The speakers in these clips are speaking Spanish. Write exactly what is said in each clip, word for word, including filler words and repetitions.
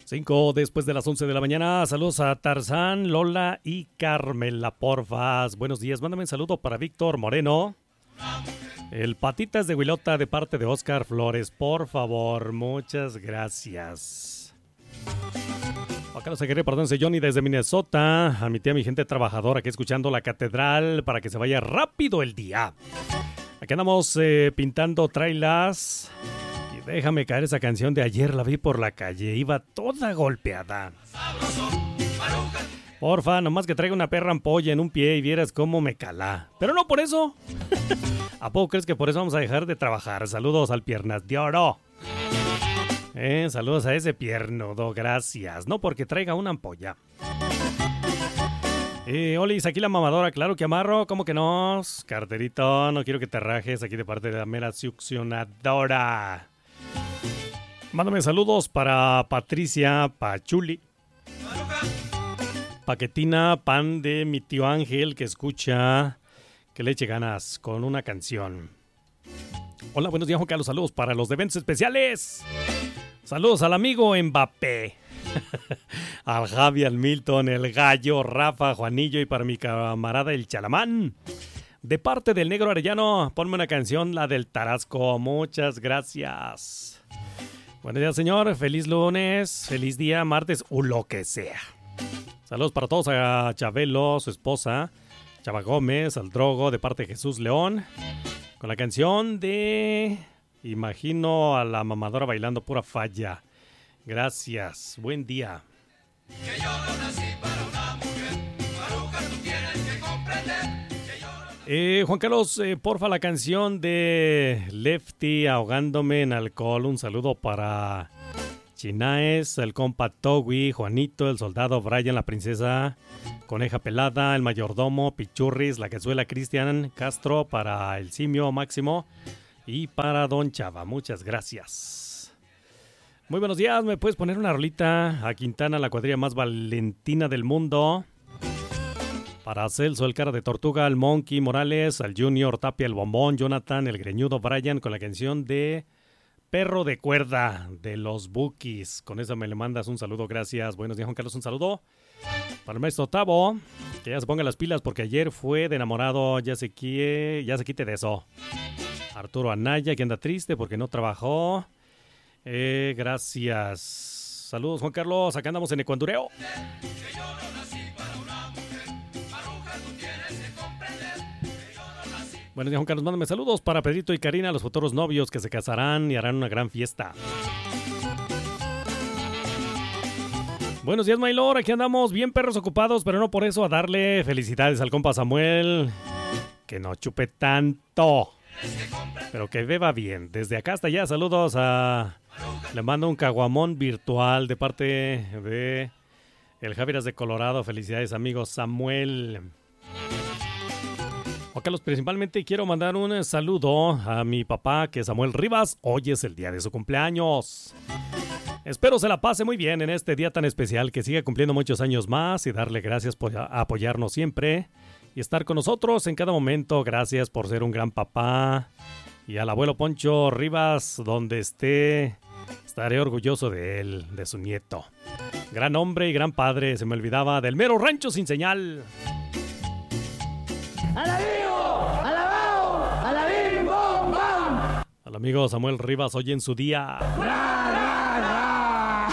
Cinco después de las once de la mañana. Saludos a Tarzán, Lola y Carmela, porfas. Buenos días. Mándame un saludo para Víctor Moreno. El Patitas de Huilota de parte de Oscar Flores, por favor. Muchas gracias. Acá los seguiré, perdón, soy Johnny desde Minnesota. A mi tía, mi gente trabajadora aquí escuchando la catedral para que se vaya rápido el día. Aquí andamos eh, pintando trailas. Déjame caer esa canción de ayer, la vi por la calle, iba toda golpeada. Porfa, nomás que traiga una perra ampolla en un pie y vieras cómo me cala. Pero no por eso. ¿A poco crees que por eso vamos a dejar de trabajar? Saludos al Piernas de Oro. Eh, saludos a ese piernudo, gracias. No porque traiga una ampolla. Eh, Olis, aquí la mamadora, claro que amarro, ¿cómo que no? Carterito, no quiero que te rajes aquí de parte de la mera succionadora. Mándame saludos para Patricia Pachuli, Paquetina, pan de mi tío Ángel, que escucha que le eche ganas con una canción. Hola, buenos días, Juan Carlos. Saludos para los de eventos especiales. Saludos al amigo Mbappé, al Javi, al Milton, el Gallo, Rafa, Juanillo y para mi camarada el Chalamán. De parte del Negro Arellano, ponme una canción, la del Tarasco. Muchas gracias. Buenos días, señor. Feliz lunes, feliz día, martes o lo que sea. Saludos para todos, a Chabelo, su esposa, Chava Gómez, al Drogo, de parte de Jesús León, con la canción de Imagino a la mamadora bailando pura falla. Gracias, buen día. Que yo no nací para una mujer, Maruja, tú tienes que comprender. Eh, Juan Carlos, eh, porfa, la canción de Lefty, Ahogándome en Alcohol. Un saludo para Chinaes, el compa Towi, Juanito, el soldado Brian, la princesa Coneja Pelada, el mayordomo Pichurris, la cazuela Cristian Castro, para el simio Máximo y para Don Chava. Muchas gracias. Muy buenos días, ¿me puedes poner una rolita a Quintana, la cuadrilla más valentina del mundo? Para Celso, el cara de tortuga, al Monkey Morales, al Junior Tapia, el bombón, Jonathan, el greñudo Brian, con la canción de Perro de Cuerda de los Bookies. Con eso me le mandas un saludo, gracias. Buenos días, Juan Carlos, un saludo. Para el maestro Tavo, que ya se ponga las pilas porque ayer fue de enamorado, ya se, quie, ya se quite de eso. Arturo Anaya, que anda triste porque no trabajó. Eh, gracias. Saludos, Juan Carlos, acá andamos en Ecuandureo. Buenos días, Juan Carlos. Mándame saludos para Pedrito y Karina, los futuros novios que se casarán y harán una gran fiesta. Buenos días, Maylor. Aquí andamos bien perros ocupados, pero no por eso a darle felicidades al compa Samuel. Que no chupe tanto, pero que beba bien. Desde acá hasta allá, saludos a... Le mando un caguamón virtual de parte de el Javieras de Colorado. Felicidades, amigo Samuel. Juan Carlos, principalmente quiero mandar un saludo a mi papá, que es Samuel Rivas. Hoy es el día de su cumpleaños. Espero se la pase muy bien en este día tan especial, que siga cumpliendo muchos años más y darle gracias por apoyarnos siempre y estar con nosotros en cada momento. Gracias por ser un gran papá. Y al abuelo Poncho Rivas, donde esté, estaré orgulloso de él, de su nieto. Gran hombre y gran padre, se me olvidaba, del mero rancho sin señal. ¡Alabío! ¡Alabao! ¡Alabim! ¡Bom! ¡Bam! Al amigo Samuel Rivas, hoy en su día. ¡Ra, ra, ra!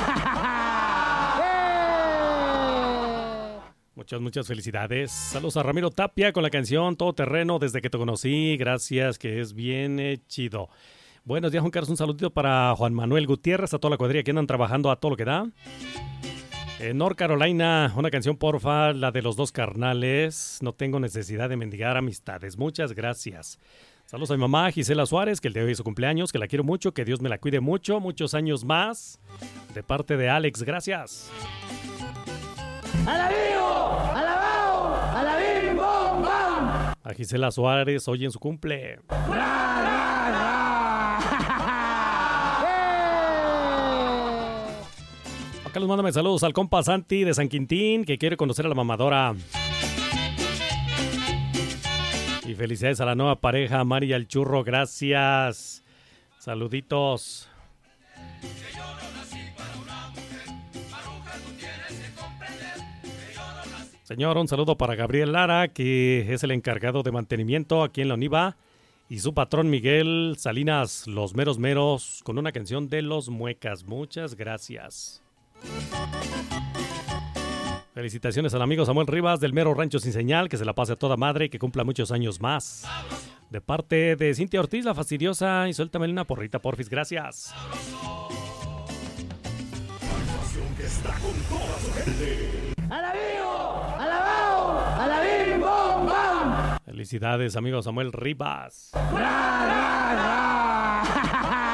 ¡Eh! Muchas, muchas felicidades. Saludos a Ramiro Tapia con la canción Todo Terreno, desde que te conocí. Gracias, que es bien eh, chido. Buenos días, Juan Carlos. Un saludito para Juan Manuel Gutiérrez, a toda la cuadrilla que andan trabajando a todo lo que da. En North Carolina, una canción, porfa, la de los dos carnales. No tengo necesidad de mendigar amistades. Muchas gracias. Saludos a mi mamá, Gisela Suárez, que el día de hoy es su cumpleaños, que la quiero mucho, que Dios me la cuide mucho, muchos años más. De parte de Alex, gracias. ¡Alabío! ¡Alabao! ¡Alabim! ¡Bom! ¡Bam! A Gisela Suárez, hoy en su cumple. ¡Ra, ra, ra! Carlos, mándame saludos al compa Santi de San Quintín, que quiere conocer a la mamadora. Y felicidades a la nueva pareja, Mari y al Churro, gracias. Saluditos. Señor, un saludo para Gabriel Lara, que es el encargado de mantenimiento aquí en la Univa, y su patrón Miguel Salinas, los meros meros, con una canción de Los Muecas. Muchas gracias. Felicitaciones al amigo Samuel Rivas del mero Rancho Sin Señal, que se la pase a toda madre y que cumpla muchos años más. De parte de Cintia Ortiz, la fastidiosa, y suéltame una porrita, porfis, gracias. ¡Alabío! ¡Alabao! ¡Alabim, bom, bam! Felicidades, amigo Samuel Rivas. ¡Ra, ra, ra!